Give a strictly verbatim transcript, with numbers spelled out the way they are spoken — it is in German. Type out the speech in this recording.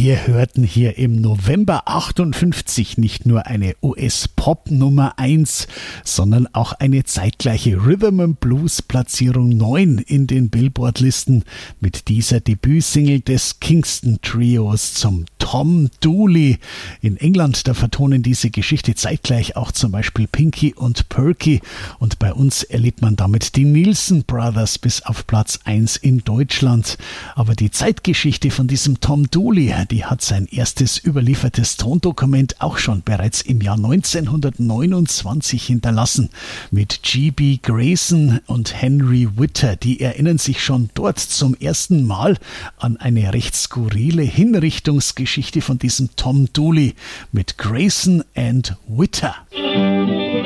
Wir hörten hier im November achtundfünfzig nicht nur eine U S-Pop Nummer eins, sondern auch eine zeitgleiche Rhythm and Blues Platzierung neun in den Billboard-Listen mit dieser Debütsingle des Kingston Trios zum Tom Dooley. In England, da vertonen diese Geschichte zeitgleich auch zum Beispiel Pinky und Perky, und bei uns erlebt man damit die Nielsen Brothers bis auf Platz eins in Deutschland. Aber die Zeitgeschichte von diesem Tom Dooley, die hat sein erstes überliefertes Tondokument auch schon bereits im Jahr neunzehnhundertneunundzwanzig hinterlassen. Mit G B Grayson und Henry Witter, die erinnern sich schon dort zum ersten Mal an eine recht skurrile Hinrichtungsgeschichte von diesem Tom Dooley mit Grayson and Witter.